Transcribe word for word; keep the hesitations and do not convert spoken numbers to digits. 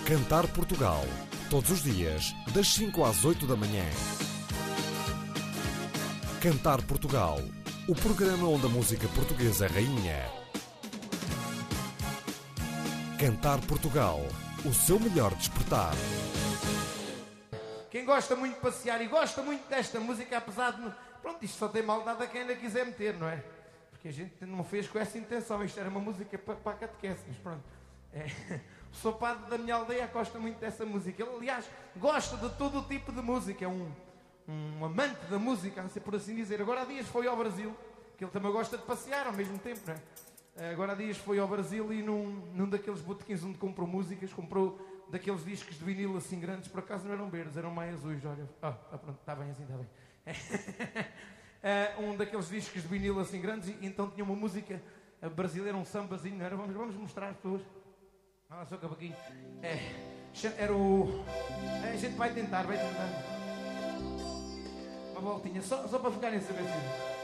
Cantar Portugal, todos os dias, das cinco às oito da manhã. Cantar Portugal, o programa onde a música portuguesa é rainha. Cantar Portugal, o seu melhor despertar. Quem gosta muito de passear e gosta muito desta música, apesar de... Pronto, isto só tem maldade a quem ainda quiser meter, não é? Porque a gente não fez com essa intenção. Isto era uma música para, para a catequese, mas pronto. É, o seu padre da minha aldeia gosta muito dessa música. Ele, aliás, gosta de todo o tipo de música. É um, um amante da música, por assim dizer. Agora há dias foi ao Brasil, que ele também gosta de passear ao mesmo tempo, não é? Agora há dias foi ao Brasil e num, num daqueles botequins onde comprou músicas, comprou daqueles discos de vinil assim grandes, por acaso não eram verdes, eram mais azuis. Olha, ah, ah pronto, está bem assim, está bem. Uh, um daqueles discos de vinil assim grandes, e então tinha uma música brasileira, um sambazinho, não era? Vamos, vamos mostrar às pessoas. Olha só um pouquinho. É, era o... É, a gente vai tentar, vai tentar. Uma voltinha, só, só para ficarem a saber.